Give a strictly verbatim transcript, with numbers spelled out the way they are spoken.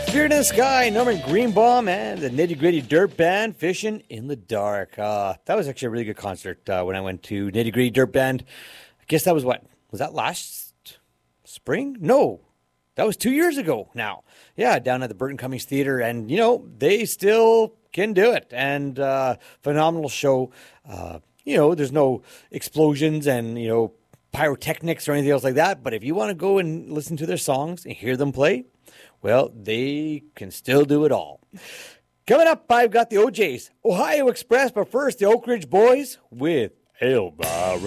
Spirit in the Sky, Norman Greenbaum, and the Nitty Gritty Dirt Band, Fishing in the Dark. Uh, that was actually a really good concert uh, when I went to Nitty Gritty Dirt Band. I guess that was what? Was that last spring? No, that was two years ago now. Yeah, down at the Burton Cummings Theater, and, you know, they still can do it. And uh, phenomenal show. Uh, you know, there's no explosions and, you know, pyrotechnics or anything else like that. But if you want to go and listen to their songs and hear them play, well, they can still do it all. Coming up, I've got the O Js, Ohio Express, but first, the Oak Ridge Boys with Elba.